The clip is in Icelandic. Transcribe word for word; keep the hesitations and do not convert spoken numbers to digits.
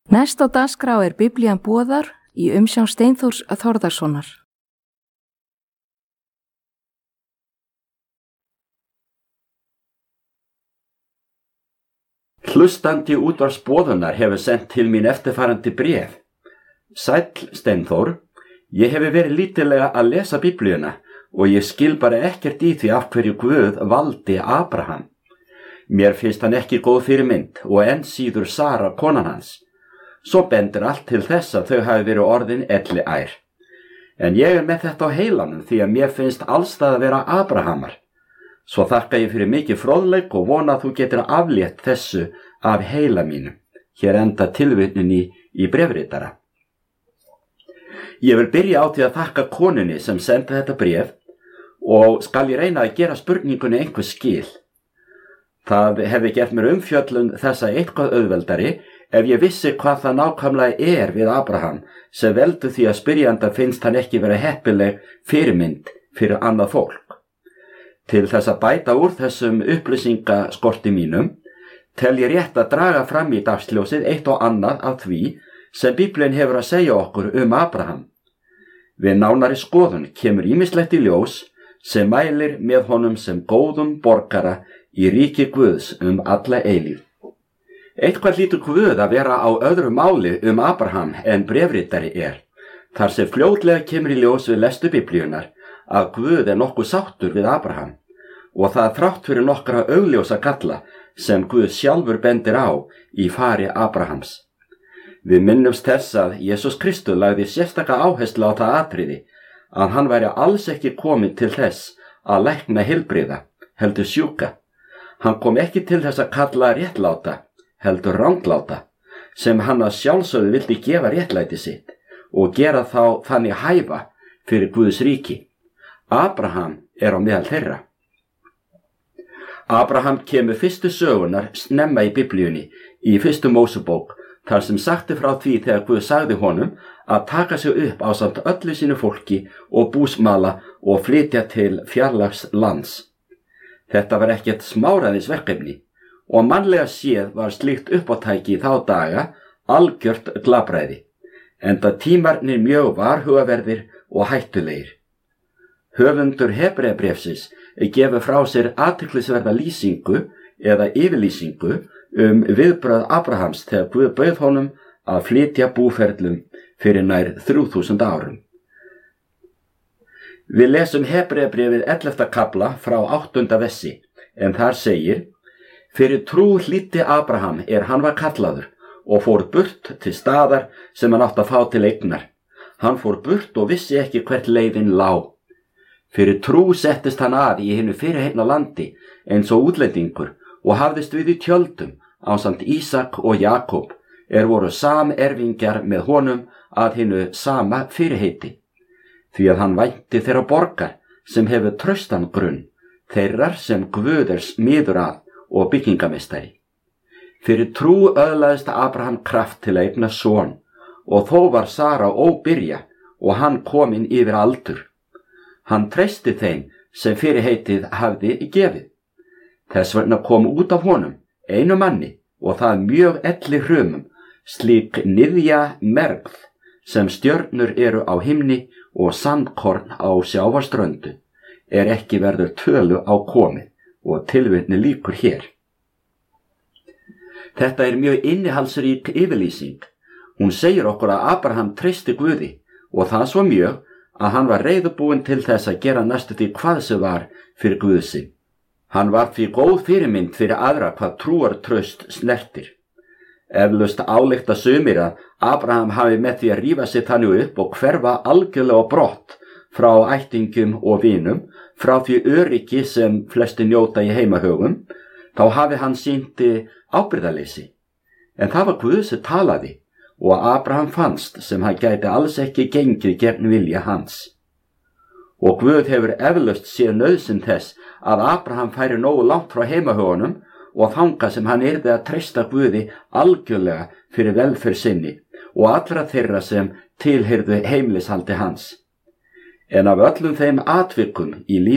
Næst á dagskrá er Biblían boðar í umsjón Steinþórs Þórðarsonar. Hlustandi útvarpsboðunar hefur sent til mín eftirfarandi bréf. Sæll Steinþór, ég hefur verið lítillega að lesa Biblíuna og ég skil bara ekkert í því af hverju Guð valdi Abraham. Mér finnst hann ekki góð fyrirmynd og enn síður Sara konan hans. Svo bendir allt til þess að þau hafi verið orðin elli ær. En ég er með þetta á heilanum því að mér finnst allstað að vera Abrahamar. Svo þakka ég fyrir mikið fróðleik og vona að þú getur aflétt þessu af heila mínu. Hér enda tilvitnunin í, í bréfritara. Ég vil byrja á því að þakka konunni sem sendi þetta bréf og skal ég reyna að gera spurningunni einhver skil. Það hefði gert mér umfjöllun þessa eitthvað auðveldari ef ég vissi hvað það nákvæmlega er við Abraham sem veldur því að spyrjanda finnst hann ekki vera heppileg fyrirmynd fyrir annað fólk. Til þess að bæta úr þessum upplýsingaskorti mínum tel ég rétt að draga fram í dagsljósið eitt og annað af því sem Biblían hefur að segja okkur um Abraham. Við nánari skoðun kemur ýmislegt í ljós sem mælir með honum sem góðum borgara í ríki Guðs um alla eilífð. Eitthvað hlýtur Guð að vera á öðru máli um Abraham en bréfritari er, þar sem fljótlega kemur í ljós við lestu Biblíunar að Guð er nokkuð sáttur við Abraham og það þrátt fyrir nokkra augljósa galla sem Guð sjálfur bendir á í fari Abrahams. Við minnumst þess að Jesús Kristur lagði sérstaka áherslu á það atriði að hann væri alls ekki kominn til þess að lækna heilbrigða, heldur sjúka. Hann kom ekki til þess að kalla réttláta, heldur rangláta, sem hann að sjálfsögðu vildi gefa réttlæti sitt og gera þá þannig hæfa fyrir Guðs ríki. Abraham er á meðal þeirra. Abraham kemur fyrstu sögunar snemma í Biblíunni í fyrstu Mósebók, þar sem sagti frá því þegar Guð sagði honum að taka sig upp ásamt öllu sínu fólki og búsmala og flytja til fjarlægs lands. Þetta var ekkert smáræðisverkefni og mannlega séð var slíkt uppátæki í þá daga algjört glabræði, enda tímarnir mjög varhugaverðir og hættulegir. Höfundur Hebreabréfsins gefur frá sér athyglisverða lýsingu eða yfirlýsingu um viðbrögð Abrahams þegar Guð bauð honum að flytja búferlum fyrir nær þrjú þúsund árum. Við lesum Hebreabréfið ellefta kafla frá áttunda vessi, en þar segir: Fyrir trú hlýddi Abraham er hann var kallaður og fór burt til staðar sem hann átti að fá til eignar. Hann fór burt og vissi ekki hvert leiðin lá. Fyrir trú settist hann að í hinu fyrirheitna landi eins og útlendingur og hafðist við í tjöldum ásamt Ísak og Jakob, er voru samerfingjar með honum að hinu sama fyrirheiti. Því að hann vænti þeirra borgar sem hefur traustan grunn, þeirrar sem Guð er smiður að og byggingameistari. Fyrir trú öðlaðist Abraham kraft til að eigna son og þó var Sara óbyrja og hann kominn yfir aldur. Hann treysti þeim sem fyrirheitið hafði gefið. Þess vegna kom út af honum einu manni og það mjög elli hrumum, slík niðja mergð sem stjörnur eru á himni og sandkorn á sjávarströndu, er ekki verður tölu á komið og tilvitni líkur hér. Þetta er mjög innihaldsrík yfirlýsing. Hún segir okkur að Abraham treysti Guði og það svo mjög að hann var reiðubúinn til þess að gera næstu því hvað sem var fyrir Guð sinn. Hann var því góð fyrirmynd fyrir aðra hvað trúartraust snertir. Eflaust álykta sumir að Abraham hafi með því að rífa sig þannig upp og hverfa algjörlega brott frá ættingum og vinum, frá því öryggi sem flesti njóta í heimahögum, þá hafi hann sýnt ábyrgðarleysi. En það var Guð sem talaði og Abraham fannst sem hann gæti alls ekki gengið gegn vilja hans. Og Guð hefur eflaust séð nauðsyn þess að Abraham færi nógu langt frá heimahögunum og þanga sem hann yrði að treysta Guði algjörlega fyrir velferð sinni og allra þeirra sem tilheyrðu heimilishaldi hans. En af öllum þeim atvikum í lífi